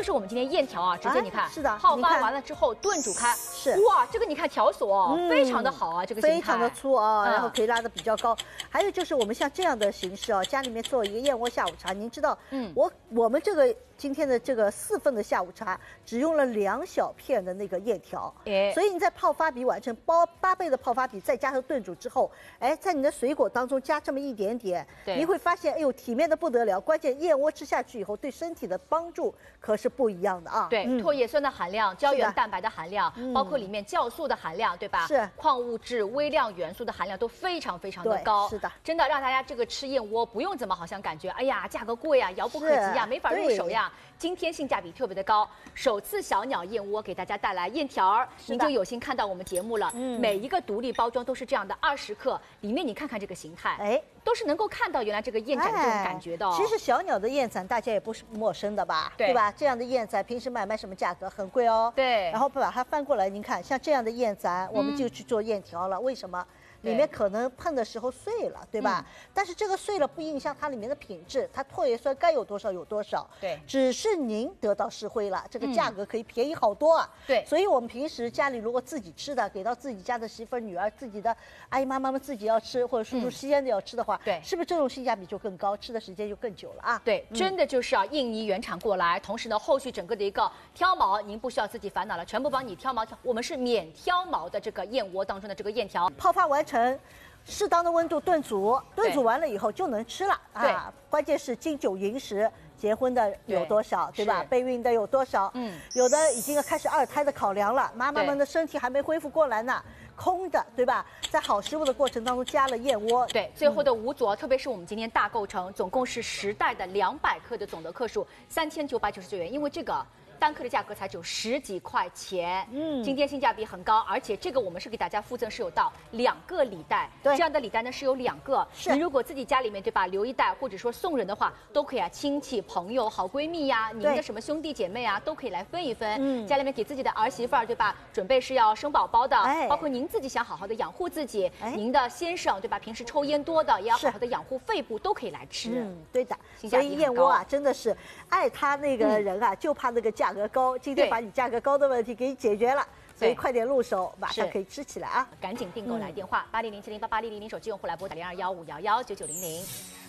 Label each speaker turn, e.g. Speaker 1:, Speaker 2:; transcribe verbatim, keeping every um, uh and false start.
Speaker 1: 是我们今天燕条啊，直接你看，
Speaker 2: 是的，
Speaker 1: 泡发完了之后炖煮开，
Speaker 2: 是
Speaker 1: 哇，这个你看条索非常的好啊，这个
Speaker 2: 非常的粗啊，然后可以拉的比较高。还有就是我们像这样的形式啊，家里面做一个燕窝下午茶，您知道，嗯，我我们这个。 今天的这个四份的下午茶，只用了两小片的那个燕条，哎，所以你在泡发比完成包八倍的泡发比，再加上炖煮之后，哎，在你的水果当中加这么一点点，你会发现，哎呦，体面的不得了。关键燕窝吃下去以后，对身体的帮助可是不一样的啊。
Speaker 1: 对，唾液酸的含量、胶原蛋白的含量，包括里面酵素的含量，对吧？
Speaker 2: 是，
Speaker 1: 矿物质、微量元素的含量都非常非常的高。
Speaker 2: 是的，
Speaker 1: 真的让大家这个吃燕窝不用怎么好像感觉，哎呀，价格贵呀，遥不可及呀，没法入手呀。 今天性价比特别的高，首次小鸟燕窝给大家带来燕条儿，您就有幸看到我们节目了。嗯，每一个独立包装都是这样的，二十克，里面你看看这个形态，哎，都是能够看到原来这个燕盏的这种感觉的、哦。
Speaker 2: 其实小鸟的燕盏大家也不是陌生的吧？对, 对吧？这样的燕盏平时买卖什么价格？很贵哦。对。然后把它翻过来，您看，像这样的燕盏，我们就去做燕条了。嗯、为什么？ 里面可能碰的时候碎了，对吧？嗯、但是这个碎了不影响它里面的品质，它唾液酸该有多少有多少。对，只是您得到实惠了，这个价格可以便宜好多啊。对、嗯，所以我们平时家里如果自己吃的，给到自己家的媳妇儿、女儿、自己的阿姨妈妈们自己要吃，或者叔叔西安的要吃的话，对、嗯，是不是这种性价比就更高，吃的时间就更久了啊？对，嗯、
Speaker 1: 真的就是啊，印尼原厂过来，同时呢，后续整个的一个挑毛，您不需要自己烦恼了，全部帮你挑毛挑，我们是免挑毛的这个燕窝当中的这个燕条，
Speaker 2: 泡发完成。 适当的温度炖煮，炖煮完了以后就能吃了啊！关键是金九银十，结婚的有多少， 对, 对吧？备孕的有多少？嗯，有的已经要开始二胎的考量了，妈妈们的身体还没恢复过来呢，空的，对吧？在好食物的过程当中加了燕窝，对，
Speaker 1: 最后的五组，嗯、特别是我们今天大构成，总共是十袋的两百克的总的克数三千九百九十九元，因为这个。 单克的价格才只有十几块钱，嗯，今天性价比很高，而且这个我们是给大家附赠是有到两个礼袋，对，这样的礼袋呢是有两个，是你如果自己家里面对吧留一袋，或者说送人的话，都可以啊，亲戚、朋友、好闺蜜呀、啊，您的什么兄弟姐妹啊，都可以来分一分，嗯，家里面给自己的儿媳妇儿对吧，准备是要生宝宝的，哎，包括您自己想好好的养护自己，哎，您的先生对吧，平时抽烟多的也要好好的养护肺部，都可以来吃，
Speaker 2: 嗯，对的，所以燕窝啊真的是爱它那个人啊，嗯、就怕那个价。 价格高，今天把你价格高的问题给你解决了，所以快点入手，马上可以吃起来啊！
Speaker 1: 赶紧订购来电话八零零七零八八零零零，手机用户来拨打零二幺五幺幺九九零零。